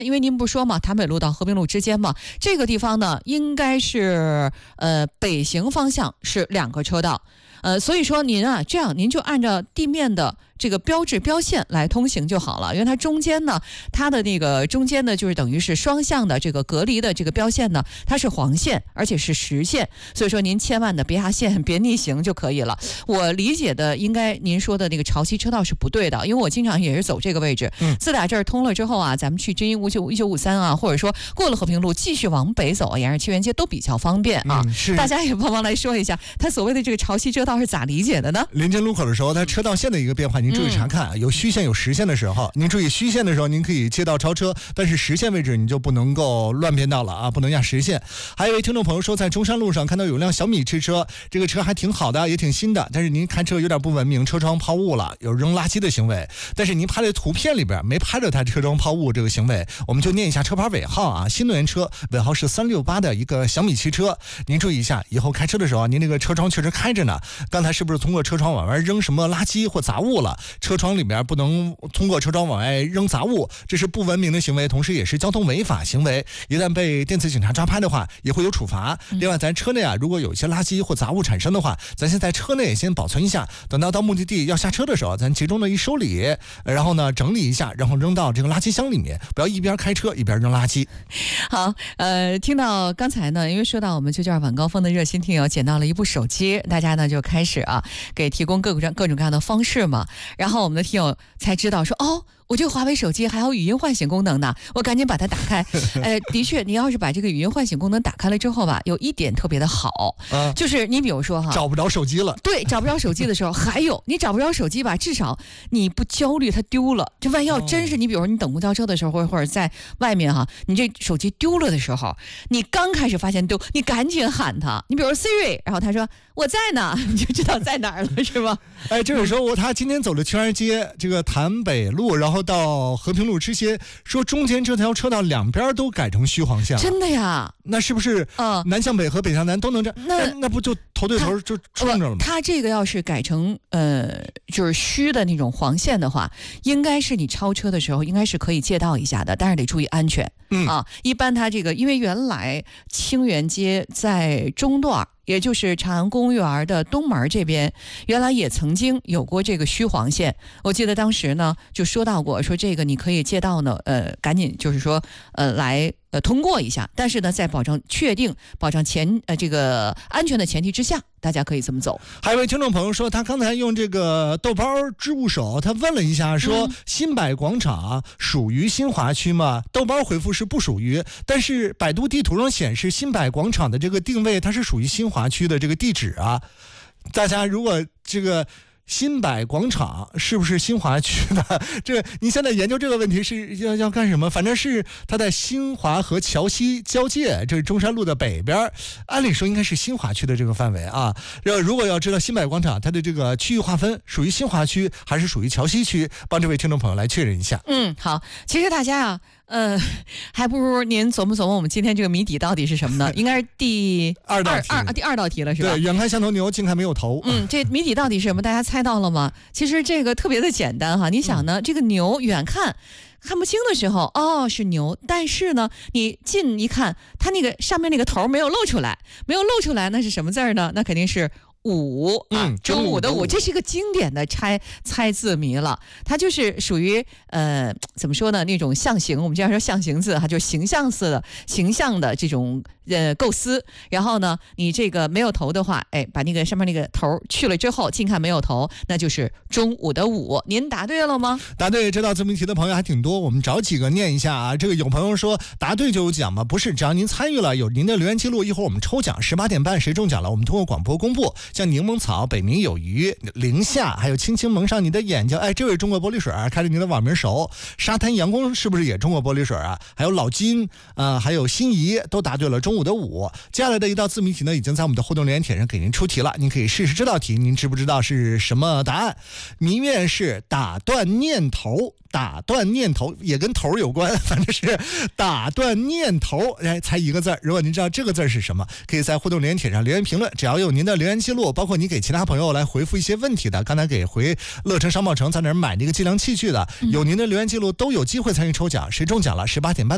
因为您不说嘛，潭北路到和平路之间嘛，这个地方呢，应该是北行方向是2个车道，所以说您啊，这样您就按照地面的这个标志标线来通行就好了，因为它中间呢，它的那个中间呢，就是等于是双向的这个隔离的这个标线呢，它是黄线，而且是实线，所以说您千万的别压线，别逆行就可以了。我理解的应该您说的那个潮汐车道是不对的，因为我经常也是走这个位置。自打这儿通了之后啊，咱们去知音1953啊，或者说过了和平路继续往北走，沿着七元街都比较方便啊。大家也帮忙来说一下，它所谓的这个潮汐车道是咋理解的呢？ 临近路口的时候，它车道线的一个变化，您注意查看，有虚线有实线的时候，您注意虚线的时候您可以借道超车，但是实线位置你就不能够乱变道了啊，不能压实线。还有一位听众朋友说，在中山路上看到有辆小米汽车，这个车还挺好的，也挺新的，但是您开车有点不文明，车窗抛物了，有扔垃圾的行为。但是您拍的图片里边没拍着他车窗抛物这个行为，我们就念一下车牌尾号啊，新能源车尾号是368的一个小米汽车。您注意一下，以后开车的时候，您这个车窗确实开着呢，刚才是不是通过车窗往外扔什么垃圾或杂物了？车窗里面不能通过车窗往外扔杂物，这是不文明的行为，同时也是交通违法行为，一旦被电子警察抓拍的话也会有处罚。另外咱车内啊，如果有一些垃圾或杂物产生的话，咱先在车内先保存一下，等到目的地要下车的时候，咱集中的一收理，然后呢整理一下，然后扔到这个垃圾箱里面，不要一边开车一边扔垃圾。 好，听到刚才呢，因为说到我们就叫晚高峰的热心听友捡到了一部手机，大家呢就开始啊给提供各种各样的方式嘛，然后我们的听友才知道说，哦，我这个华为手机还有语音唤醒功能呢，我赶紧把它打开。的确，你要是把这个语音唤醒功能打开了之后吧，有一点特别的好，就是你比如说哈， 找不着手机了。 对，找不着手机的时候，还有你找不着手机吧，至少你不焦虑它丢了。这万一要真是你，比如说你等公交车的时候，或者在外面哈，你这手机丢了的时候，你刚开始发现丢，你赶紧喊他，你比如说 Siri， 然后他说我在呢，你就知道在哪儿了，是吧？ 这个时候他今天走了圈街，这个潭北路，然后到和平路之间，说中间这条车道两边都改成虚黄线了。 真的呀？ 那是不是南向北和北向南都能这样？那不就头对头就冲着了吗？他这个要是改成就是虚的那种黄线的话，应该是你超车的时候应该是可以借道一下的，但是得注意安全。一般它这个因为原来清源街在中段，也就是长安公园的东门这边，原来也曾经有过这个虚黄线。我记得当时呢就说到过，说这个你可以借道呢，赶紧就是说来通过一下，但是呢在保证这个安全的前提之下，大家可以这么走。 还有一位听众朋友说，他刚才用这个豆包织物手，他问了一下说，新百广场属于新华区吗？豆包回复是不属于，但是百度地图上显示新百广场的这个定位它是属于新华区的这个地址啊。大家如果这个新百广场是不是新华区的？这你现在研究这个问题是要干什么？反正是它在新华和桥西交界，这是中山路的北边，按理说应该是新华区的这个范围啊。如果要知道新百广场它的这个区域划分属于新华区还是属于桥西区，帮这位听众朋友来确认一下。 好，其实大家还不如您琢磨琢磨我们今天这个谜底到底是什么呢？应该是第二道题了，是吧？ 对，远看像头牛，近看没有头。 这谜底到底是什么？大家猜到了吗？其实这个特别的简单哈。你想呢，这个牛远看不清的时候，是牛，但是呢，你近一看，它那个上面那个头没有露出来，那是什么字儿呢？那肯定是午中午的午，这是一个经典的猜字谜了。它就是属于怎么说呢？那种象形，我们经常说象形字，它就形象的这种构思。然后呢，你这个没有头的话，把那个上面那个头去了之后，近看没有头，那就是中午的午。您答对了吗？ 答对，这道自谜题的朋友还挺多，我们找几个念一下啊。这个有朋友说答对就有奖吗？不是，只要您参与了，有您的留言记录，一会儿我们抽奖，18点半谁中奖了，我们通过广播公布。像柠檬草、北冥有鱼、零下，还有轻轻蒙上你的眼睛，这位中国玻璃水开着您的网名熟。沙滩阳光是不是也中国玻璃水啊？还有老金还有心仪都答对了中午的午。接下来的一道自谜题呢，已经在我们的互动留言帖上给您出题了，您可以试试这道题，您知不知道是什么答案？谜面是打断念头也跟头有关，反正是打断念头，猜一个字。如果您知道这个字是什么，可以在互动留言帖上留言评论，只要有您的留言记录，包括你给其他朋友来回复一些问题的，刚才给回乐城商贸城在哪儿买那个计量器具的，有您的留言记录都有机会参与抽奖，谁中奖了18点半